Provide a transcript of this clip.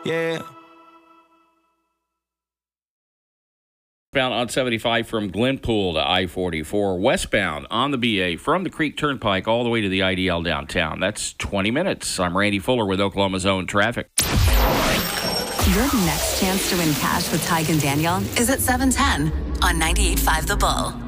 Yeah. Bound on 75 from Glenpool to I-44, westbound on the BA from the Creek Turnpike all the way to the IDL downtown. That's 20 minutes. I'm Randy Fuller with Oklahoma's Own Traffic. Your next chance to win cash with Tig and Daniel is at 7:10 on 98.5 The Bull.